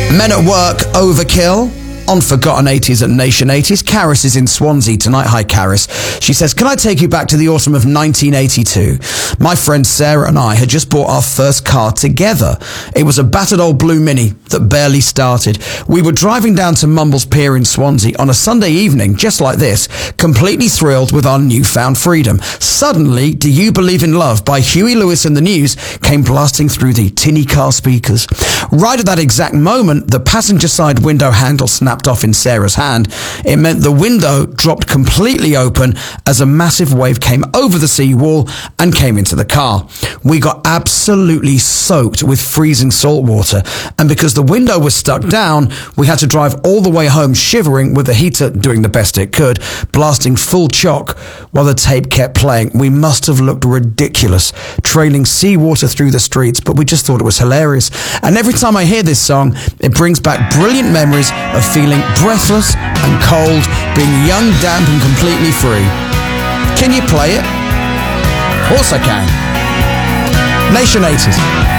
Men at Work, Overkill. On Forgotten 80s at Nation 80s. Caris is in Swansea tonight. Hi, Caris. She says, can I take you back to the autumn of 1982? My friend Sarah and I had just bought our first car together. It was a battered old blue Mini that barely started. We were driving down to Mumbles Pier in Swansea on a Sunday evening, just like this, completely thrilled with our newfound freedom. Suddenly, Do You Believe in Love by Huey Lewis and the News came blasting through the tinny car speakers. Right at that exact moment, the passenger side window handle snapped off in Sarah's hand. It meant the window dropped completely open as a massive wave came over the seawall and came into the car. We got absolutely soaked with freezing salt water, and because the window was stuck down, we had to drive all the way home shivering with the heater doing the best it could, blasting full chock while the tape kept playing. We must have looked ridiculous, trailing seawater through the streets, but we just thought it was hilarious. And every time I hear this song, it brings back brilliant memories of feeling breathless and cold, being young, damp and completely free. Can you play it? Of course I can. Nation 80s.